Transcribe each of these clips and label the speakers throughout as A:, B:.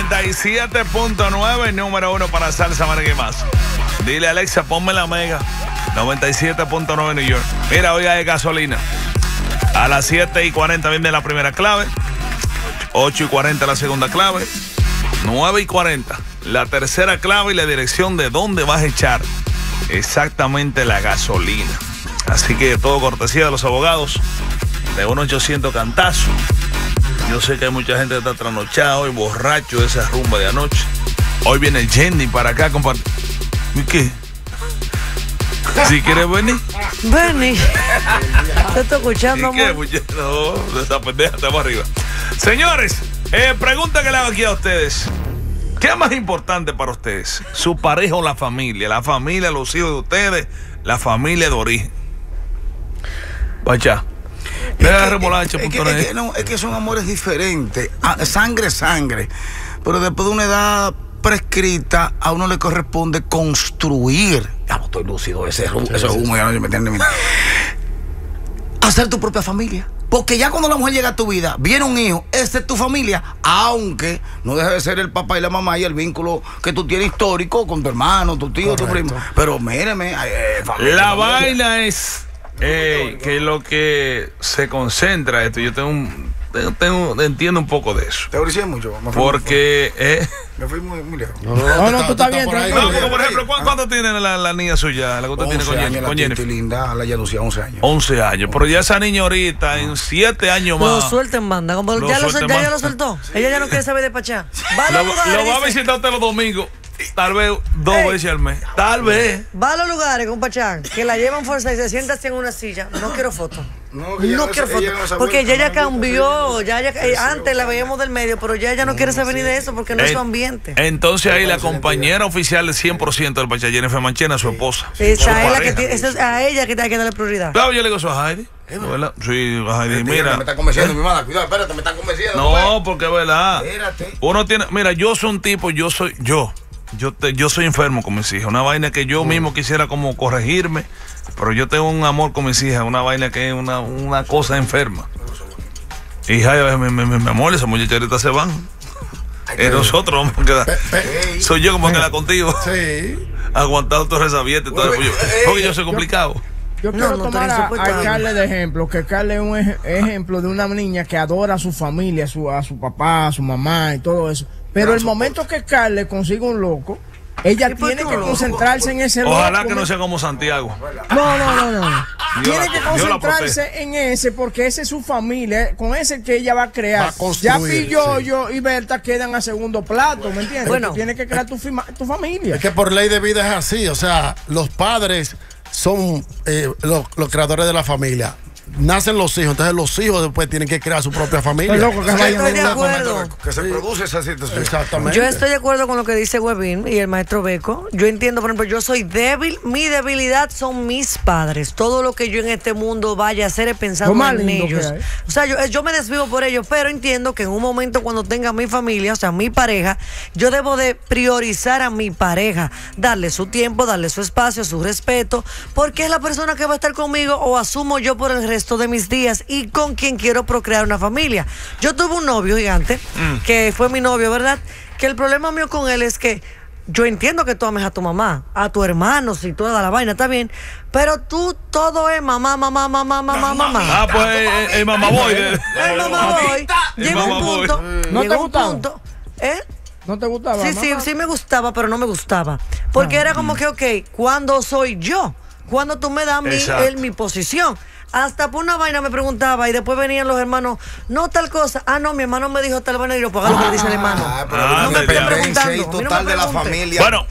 A: 97.9, número 1 para salsa, merengue y más. Dile a Alexa, ponme la mega. 97.9 New York. Mira, hoy hay gasolina. A las 7:40 viene la primera clave. 8:40 la segunda clave. 9:40 la tercera clave y la dirección de dónde vas a echar exactamente la gasolina. Así que todo cortesía de los abogados de 1-800 Cantazo. Yo sé que hay mucha gente que está trasnochada hoy, borracho de esa rumba de anoche. Hoy viene Jenny para acá, compadre. ¿Y qué? ¿Si quieres venir?
B: Benny, te estoy escuchando.
A: ¿Y qué, muchacho? No, de esa pendeja estamos arriba. Señores, pregunta que le hago aquí a ustedes. ¿Qué es más importante para ustedes? ¿Su pareja o la familia? La familia, los hijos de ustedes, la familia de origen. Vaya.
C: Es que son amores diferentes. Sangre. Pero después de una edad prescrita, a uno le corresponde construir. Ya no estoy lúcido, ese humo ya no me entiende. Hacer tu propia familia. Porque ya cuando la mujer llega a tu vida, viene un hijo, esa es tu familia, aunque no deje de ser el papá y la mamá y el vínculo que tú tienes histórico con tu hermano, tu tío, tu primo. Pero míreme, familia,
A: la vaina es que lo que se concentra esto, yo entiendo un poco de eso.
C: Te abricié mucho.
A: Porque
C: me fui muy lejos.
D: No, tú estás bien, tranquilo.
A: No, porque por ejemplo, ¿cuánto tiene la niña suya? La que usted tiene con Jennifer.
C: Linda, la Yalucía, 11 años.
A: 11 años, pero ya esa niña ahorita en 7 años más.
B: Lo suelten, banda. Ya lo soltó. Ella ya no quiere saber de pachá.
A: Lo va a visitar usted los domingos. Tal vez 2 veces al mes. Tal vez.
B: Va a los lugares con Pachán, que la llevan fuerza y se sienta así en una silla. No quiero foto. No quiero foto. Porque ella cambió. Antes la veíamos del medio, pero ya ella no quiere saber ni de eso porque no es su ambiente.
A: Entonces ahí la compañera oficial del 100% del Pachá, Jennifer Manchena, su esposa.
B: Es a ella que hay que darle prioridad.
A: Claro, yo le digo eso a Heidi. ¿Verdad? Sí, Heidi, mira.
C: Me está convenciendo, mi madre. Cuidado, espérate, me está convenciendo.
A: No, porque es verdad.
C: Espérate.
A: Uno tiene. Mira, yo soy un tipo, yo soy enfermo con mis hijas. Una vaina que yo mismo quisiera como corregirme, pero yo tengo un amor con mis hijas. Una vaina que es una cosa enferma. Hija, mi amor, esas muchacharitas se van. Nosotros vamos a quedar. Soy yo como a quedar contigo.
C: Sí.
A: Aguantado todo resabiete, todo porque yo soy complicado.
D: Yo quiero tomar a Carle de ejemplo, que Carle es un ejemplo de una niña que adora a su familia, a su papá, a su mamá y todo eso. Pero el momento que Carle consiga un loco, ella tiene que concentrarse en ese loco.
A: Ojalá que no sea como Santiago.
D: No. Tiene que concentrarse en ese, porque esa es su familia, con ese que ella va a crear. Ya Pilloyo y Berta quedan a segundo plato, ¿me entiendes? Bueno, tienes que crear tu familia.
E: Es que por ley de vida es así, o sea, los padres son los creadores de la familia. Nacen los hijos, entonces los hijos después tienen que crear su propia familia.
B: Estoy de acuerdo.
C: Que se produce esa situación.
E: Exactamente.
B: Yo estoy de acuerdo con lo que dice Webin y el maestro Beco. Yo entiendo, por ejemplo, yo soy débil. Mi debilidad son mis padres. Todo lo que yo en este mundo vaya a hacer es pensando en ellos. O sea, yo me desvivo por ellos, pero entiendo que en un momento cuando tenga mi familia, o sea, mi pareja, yo debo de priorizar a mi pareja, darle su tiempo, darle su espacio, su respeto, porque es la persona que va a estar conmigo o asumo yo por el resto de mis días y con quien quiero procrear una familia. Yo tuve un novio gigante, que fue mi novio, ¿verdad? Que el problema mío con él es que yo entiendo que tú ames a tu mamá, a tu hermano, si toda la vaina está bien, pero tú todo es mamá.
A: Ah, pues el mamá boy.
B: El mamá boy. Llega un punto.
D: ¿No te gustaba?
B: ¿No te gustaba? Sí me gustaba, pero no me gustaba. Porque era como que, ok, ¿cuándo soy yo? Cuando tú me das mi posición. Hasta por una vaina me preguntaba y después venían los hermanos, no tal cosa. Ah, no, mi hermano me dijo tal vaina y yo, pues haga lo que dice el hermano.
C: No me estén preguntando. Total de la familia.
A: Bueno,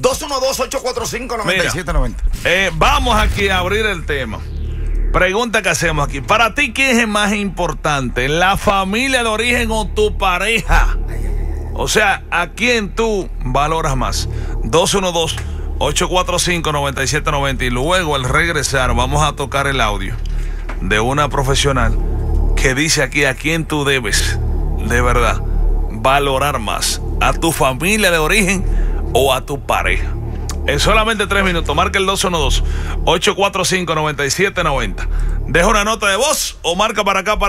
C: 212-845-9790.
A: Vamos aquí a abrir el tema. Pregunta que hacemos aquí. Para ti, ¿quién es más importante? ¿La familia de origen o tu pareja? O sea, ¿a quién tú valoras más? 212-845-9790. Y luego al regresar vamos a tocar el audio de una profesional que dice aquí a quién tú debes de verdad valorar más, a tu familia de origen o a tu pareja. En solamente 3 minutos, marca el 212-845-9790. Deja una nota de voz o marca para acá.